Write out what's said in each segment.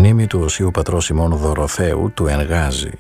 Μνήμη του Οσίου Πατρός ημών Δωροθέου του Ενγάζη.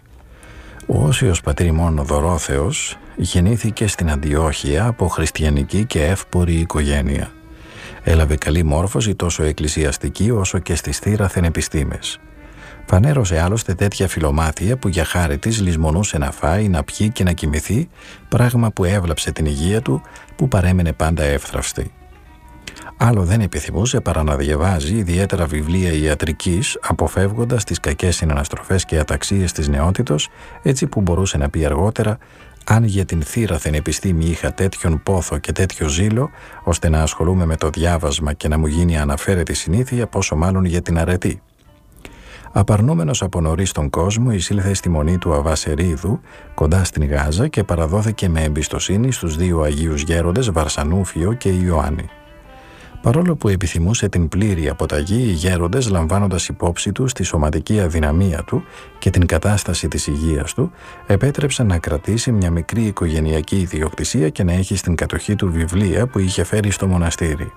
Ο Όσιος πατήρ ημών Δωρόθεος γεννήθηκε στην Αντιόχεια από χριστιανική και εύπορη οικογένεια. Έλαβε καλή μόρφωση τόσο εκκλησιαστική όσο και στις θύραθεν επιστήμες. Φανέρωσε άλλωστε τέτοια φιλομάθεια που για χάρη της λησμονούσε να φάει, να πιει και να κοιμηθεί, πράγμα που έβλαψε την υγεία του που παρέμενε πάντα εύθραυστη. Άλλο δεν επιθυμούσε παρά να διαβάζει ιδιαίτερα βιβλία ιατρικής, αποφεύγοντας τις κακές συναναστροφές και αταξίες της νεότητος, έτσι που μπορούσε να πει αργότερα: αν για την θύραθεν επιστήμη είχα τέτοιον πόθο και τέτοιο ζήλο, ώστε να ασχολούμαι με το διάβασμα και να μου γίνει αναφέρετη συνήθεια, πόσο μάλλον για την αρετή. Απαρνούμενος από νωρίς τον κόσμο, εισήλθε στη μονή του Αβασερίδου, κοντά στην Γάζα, και παραδόθηκε με εμπιστοσύνη στους δύο Αγίους Γέροντες Βαρσανούφιο και Ιωάννη. Παρόλο που επιθυμούσε την πλήρη αποταγή, οι γέροντες, λαμβάνοντας υπόψη τους τη σωματική αδυναμία του και την κατάσταση της υγείας του, επέτρεψαν να κρατήσει μια μικρή οικογενειακή ιδιοκτησία και να έχει στην κατοχή του βιβλία που είχε φέρει στο μοναστήρι.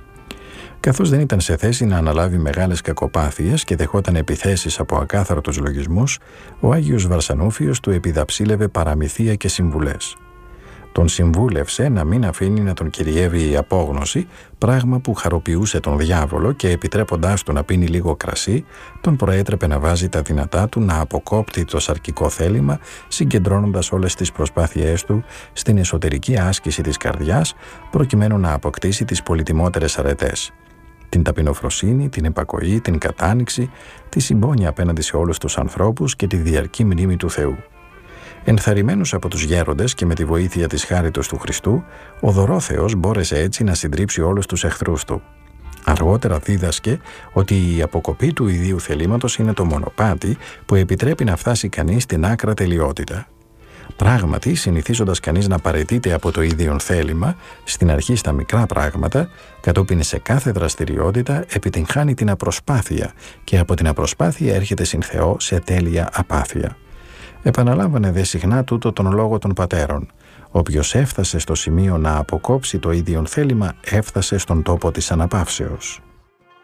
Καθώς δεν ήταν σε θέση να αναλάβει μεγάλες κακοπάθειες και δεχόταν επιθέσεις από ακάθαρτους λογισμούς, ο Άγιος Βαρσανούφιος του επιδαψίλευε παραμυθία και συμβουλές. Τον συμβούλευσε να μην αφήνει να τον κυριεύει η απόγνωση, πράγμα που χαροποιούσε τον διάβολο, και επιτρέποντάς του να πίνει λίγο κρασί, τον προέτρεπε να βάζει τα δυνατά του να αποκόπτει το σαρκικό θέλημα, συγκεντρώνοντας όλες τις προσπάθειές του στην εσωτερική άσκηση της καρδιάς, προκειμένου να αποκτήσει τις πολυτιμότερες αρετές: την ταπεινοφροσύνη, την υπακοή, την κατάνοιξη, τη συμπόνια απέναντι σε όλους τους ανθρώπους και τη διαρκή μνήμη του Θεού. Ενθαρρυμένος από τους γέροντες και με τη βοήθεια της χάριτος του Χριστού, ο Δωρόθεος μπόρεσε έτσι να συντρίψει όλους τους εχθρούς του. Αργότερα δίδασκε ότι η αποκοπή του ιδίου θελήματος είναι το μονοπάτι που επιτρέπει να φτάσει κανείς στην άκρα τελειότητα. Πράγματι, συνηθίζοντας κανείς να παραιτείται από το ίδιον θέλημα, στην αρχή στα μικρά πράγματα, κατόπιν σε κάθε δραστηριότητα επιτυγχάνει την απροσπάθεια και από την απροσπάθεια έρχεται συν Θεό σε τέλεια απάθεια. Επαναλάμβανε δε συχνά τούτο τον λόγο των πατέρων: όποιος έφτασε στο σημείο να αποκόψει το ίδιον θέλημα, έφτασε στον τόπο της αναπαύσεως.